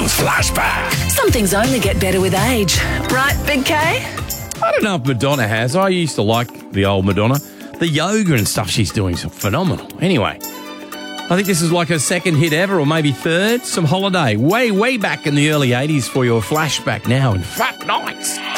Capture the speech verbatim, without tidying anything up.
Flashback. Some things only get better with age. Right, Big K? I don't know if Madonna has. I used to like the old Madonna. The yoga and stuff she's doing is phenomenal. Anyway, I think this is like her second hit ever, or maybe third. Some Holiday way, way back in the early eighties for your flashback now in Fat Nights.